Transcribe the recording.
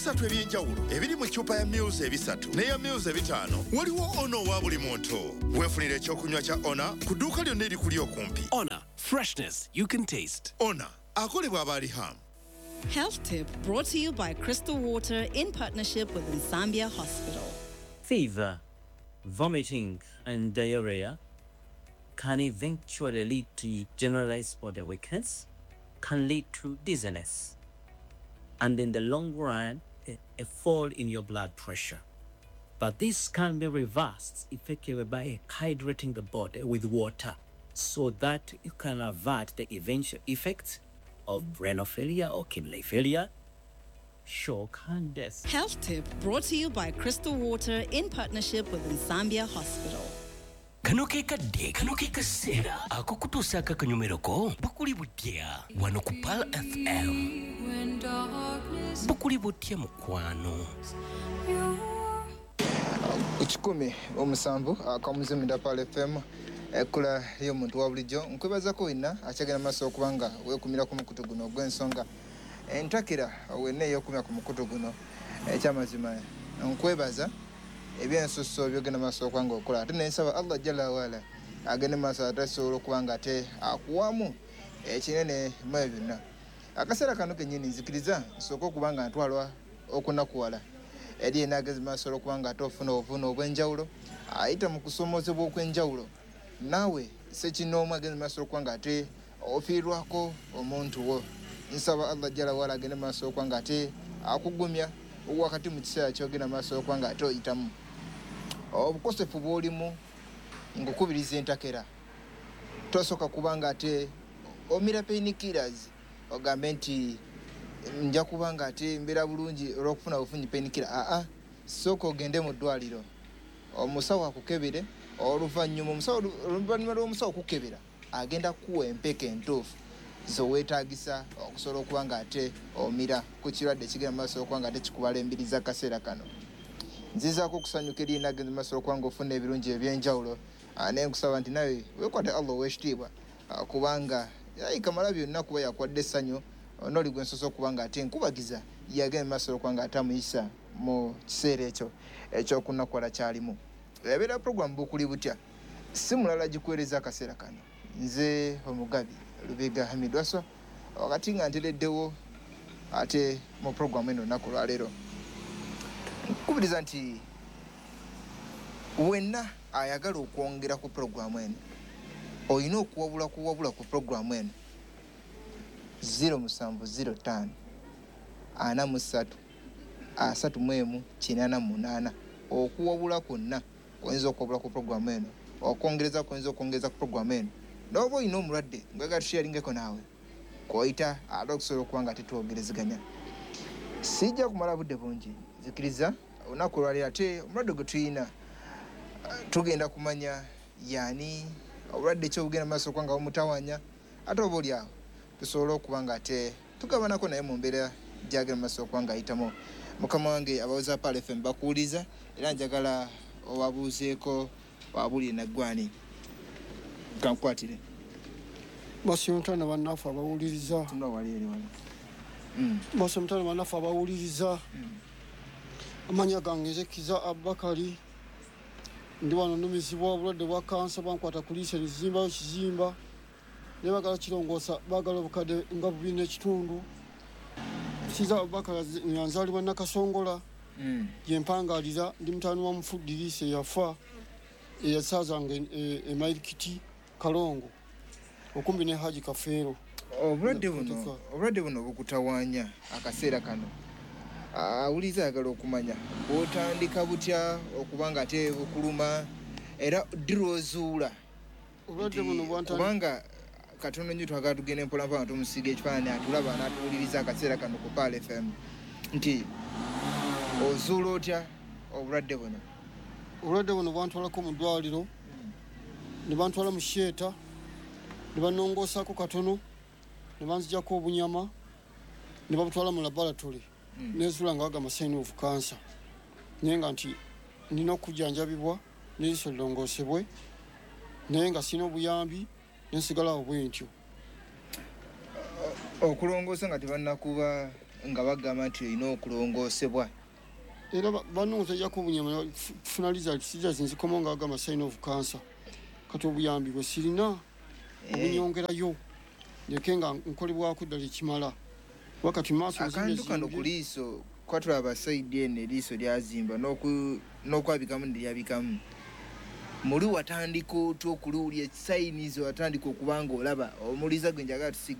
ebisatu ebyenjawulo ebiri mu ccupa ya Mils ebisatu n'eya Mils ebitaano waliwo Ono wa buli muntu. Weefunire ekyokunywa kya Ona ku dduuka lyonna erikuli okumpi. Ona, freshness you can taste. Ona akolebwa Abaliham. Health tip brought to you by Crystal Water in partnership with Nsambia Hospital. Fever, vomiting, and diarrhea can eventually lead to generalized body weakness, can lead to dizziness, and in the long run, a fall in your blood pressure. But this can be reversed effectively by hydrating the body with water so that you can avert the eventual effects of renal failure or kidney failure, shock and death. Health tip brought to you by Crystal Water in partnership with Nsambia Hospital. Kano ke kadde, kano ke kaseera akokutuusa akakanyumeroko bukuli butya wano ku Pal FM. Bukuli butya mukwano. Uchikumi omusanvu akamuzimira Pal FM ekula y'omuntu wa bulijjo nkwebazako wina akyagenda maaso okubanga weekumira ku mukutu guno gw'ensonga entakira wenne eyokumira ku mukutu guno ekyamazima nkwebaza ebyensusso byogenda maaso okubanga okola ate nensaba Allah jalla wala agende maaso atasobola okubanga ate akuwamu ekinene mu byonna akaseera kano kennyini nzikiriza nsooka okubanga ntwalwa okunakuwala eri enagezi maaso okubanga ate ofuna obuvune obw'enjawulo ayita mu kusomoozebwa okw'enjawulo nawe sekinoomu agende maaso okubanga ate ofiirwako omuntu wo nsaba Allah jalla wala agende maaso okubanga ate akugumya wakati mu kiseera kyogenda maaso okubanga ate oyitamu obukosefu bw'olimu ngukubiriza entakera tosooka kubanga ate omira painkillers ogambe nti nja kubanga ate mbeera bulungi olw'okufuna bufunyi painkiller sooka ogende mu ddwaliro omusawo akukebere oluvannyuma oluvannyuma lw'omusawo okukebera agenda kuwa empeka entuufu zoweetaagisa okusobola okubanga ate omira ku kirwadde ekigenda maaso okubanga ate kikubala embiri z'akaseera kano nzizaako okusanyuka eri nagenda maaso okubanga ofuna ebirungi ebyenjawulo naye nkusaba nti nawe weekwate Allah ow'ekitiibwa kubanga kamala byonna kuba yakwadde essanyu onoli gwe nsosa okubanga ate nkubagiza yagenda maaso okubanga ate amuyisa mu kiseera ekyo ekyokunakwala kyalimu ebeera puroguramu bukuli butya si mulala gikuweereza akaseera kano nze omugabi Lubega Hamid Waswa wakati nga ntereddewo ate mu puroguramu eno olunaku lwaleero nkubiriza nti wenna ayagala okwongera ku puroguramu eno olina okuwabula ku puroguramu eno 0705 43 31 okuwabula kwonna oyinza okuwabula ku puroguramu eno okwongereza ku puroguramu eno n'oba olina omulwadde ngwega tusharingeko naawe kwoyita ate okusobola okubanga tetwogerezeganya sijja kumala budde bungi zikiriza olunaku olwaleero ate omulwadde gwe tuyina tugenda kumanya yaani obulwadde ekyobugenda maaso okubanga bumutawanya ate oba oli awo tusobola okubanga ate tugabanako naye mu mbeera gyagenda maaso okubanga ayitamu mukama wange abawoza Pal FM bakuwuliza era njagala owabuuzeeko wabuli naggwani kankwatire basimutana bannafu abawuliriza basimutana bannafu abawuliriza amanya gange Zekiza Abakari ndi wano numizibwa obulwadde bwa kansa bankwata kuliisa nizimbayo kizimba ne bagala kirongoosa bagala obukadde nga 2.5 Kiza Abakari nzalibwa Nakasongola yempangaliza ndi mutaani wa Mufuddirisa yafa eyasaazanga emairikiti Kalongo okumbi ne Haji Kafeero obulwadde buno bukutawaanya akaseera kano awuliza ayagala okumanya bw'otandika butya okubanga ate bukuluma era ddirwozuula obulwadde buno kubanga katono nnyo twagala tugenda mpolampola tumusiga ekifaananyi atulaba n'atuwuliriza akaseera kano ku Pal FM nti ozuula otya obulwadde buno bwantwalako mu ddwaliro ne bantwala mu sheeta ne banongoosaako katono ne banzijako obunyama ne babutwala mu laboratory nezuula nga bagamba sign of cancer naye nga nti nina okujjanjabibwa n'eriiso lilongoosebwe naye nga sina obuyambi nensigalawo bwe ntyo okulongoosa nga tebannakuba nga bagamba nti olina okulongoosebwa era banonza ejjako obunyama kufuna result sija zinzikomo nga agamba sign of cancer kati obuyambi bwe sirina obunyongerayo ndeke nga nkolebwako ddala ekimala wakati maaso akantu kano ku liiso kwatulaba saidi eno eriiso lyazimba n'okwabikamu nelyabikamu muli watandika otya okuliwulya sayinizo watandika okubanga olaba omuliza gwe njagala